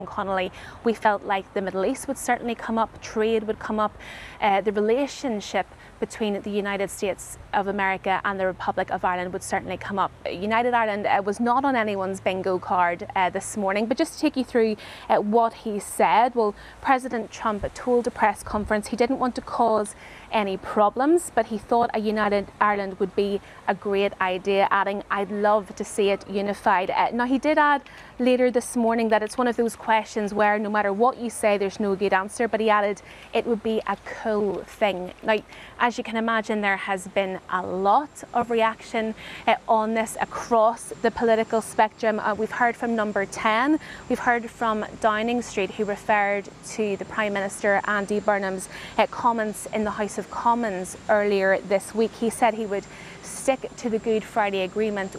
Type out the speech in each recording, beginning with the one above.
Connolly, we felt like the Middle East would certainly come up, trade would come up, the relationship between the United States of America and the Republic of Ireland would certainly come up. United Ireland was not on anyone's bingo card this morning, but just to take you through what he said, well, President Trump told a press conference he didn't want to cause any problems, but he thought a united Ireland would be a great idea, adding, "I'd love to see it unified." Now, he did add later this morning that it's one of those questions where no matter what you say, there's no good answer, but he added it would be a cool thing. Now, as you can imagine, there has been a lot of reaction on this across the political spectrum. We've heard from Number 10, we've heard from Downing Street, who referred to the Prime Minister Andy Burnham's comments in the House of Commons earlier this week. He said he would stick to the Good Friday Agreement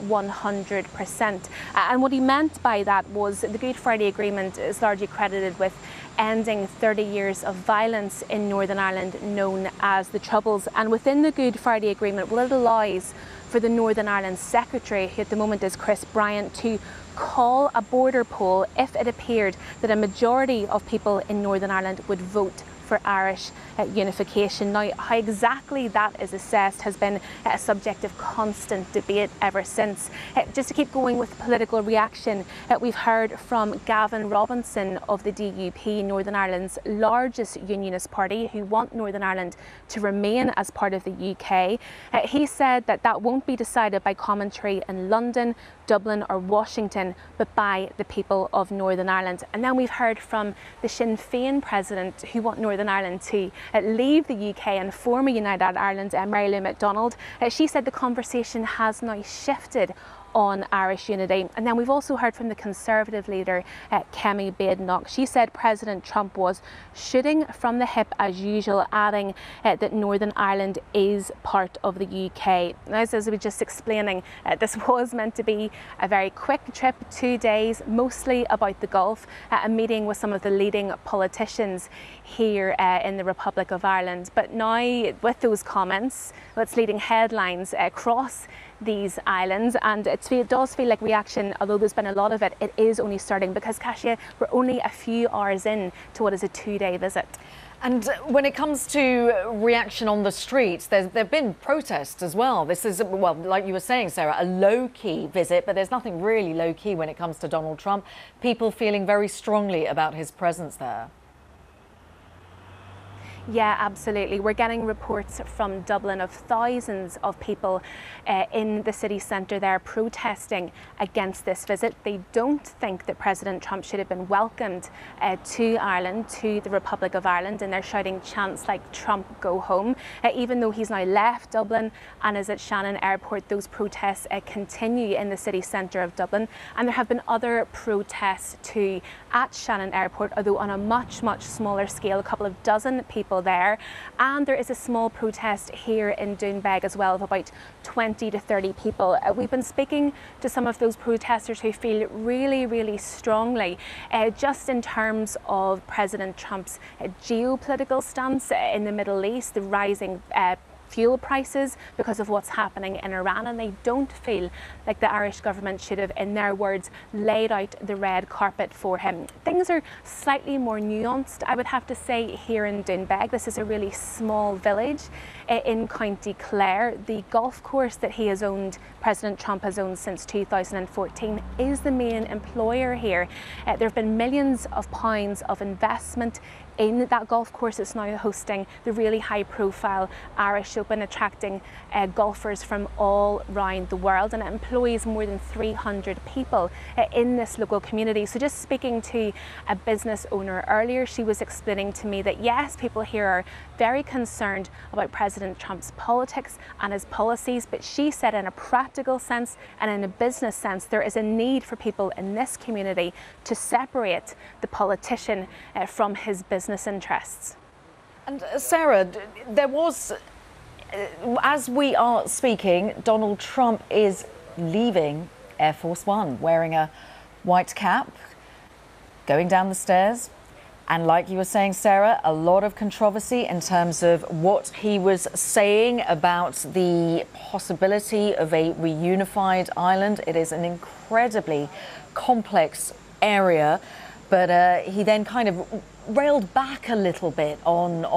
100%. And what he meant by that was the Good Friday Agreement is largely credited with ending 30 years of violence in Northern Ireland known as the Troubles. And within the Good Friday Agreement, well, it allows for the Northern Ireland Secretary, who at the moment is Chris Bryant, to call a border poll if it appeared that a majority of people in Northern Ireland would vote for Irish unification. Now, how exactly that is assessed has been a subject of constant debate ever since. Just to keep going with political reaction, we've heard from Gavin Robinson of the DUP, Northern Ireland's largest unionist party, who want Northern Ireland to remain as part of the UK. He said that that won't be decided by commentary in London, Dublin or Washington, but by the people of Northern Ireland. And then we've heard from the Sinn Féin president, who want Northern Ireland to leave the UK and form a United Ireland, Mary Lou McDonald. She said the conversation has now shifted on Irish unity. And then we've also heard from the Conservative leader, Kemi Badenoch. She said President Trump was shooting from the hip as usual, adding that Northern Ireland is part of the UK. As I was just explaining, this was meant to be a very quick trip, 2 days, mostly about the Gulf, a meeting with some of the leading politicians here in the Republic of Ireland. But now, with those comments, it's leading headlines across these islands, and it does feel like reaction, although there's been a lot of it, it is only starting, because Kasia, we're only a few hours in to what is a 2-day visit. And when it comes to reaction on the streets, there have been protests as well. This is, well, like you were saying, Sarah, a low-key visit, but there's nothing really low-key when it comes to Donald Trump. People feeling very strongly about his presence there. Yeah, absolutely. We're getting reports from Dublin of thousands of people in the city centre there protesting against this visit. They don't think that President Trump should have been welcomed to Ireland, to the Republic of Ireland, and they're shouting chants like "Trump, go home." Even though he's now left Dublin and is at Shannon Airport, those protests continue in the city centre of Dublin. And there have been other protests too at Shannon Airport, although on a much, much smaller scale, a couple of dozen people there. And there is a small protest here in Doonbeg as well of about 20 to 30 people. We've been speaking to some of those protesters who feel really, really strongly just in terms of President Trump's geopolitical stance in the Middle East, the rising fuel prices because of what's happening in Iran, and they don't feel like the Irish government should have, in their words, laid out the red carpet for him. Things are slightly more nuanced, I would have to say, here in Doonbeg. This is a really small village in County Clare. The golf course that he has owned, President Trump has owned since 2014, is the main employer here. There have been millions of pounds of investment in that golf course. It's now hosting the really high-profile Irish Open, attracting golfers from all around the world, and it employs more than 300 people in this local community. So just speaking to a business owner earlier, she was explaining to me that yes, people here are very concerned about President Trump's politics and his policies, but she said in a practical sense and in a business sense, there is a need for people in this community to separate the politician from his business interests. And Sarah, there was, as we are speaking, Donald Trump is leaving Air Force One, wearing a white cap, going down the stairs. And like you were saying, Sarah, a lot of controversy in terms of what he was saying about the possibility of a reunified Ireland. It is an incredibly complex area. but he then kind of railed back a little bit on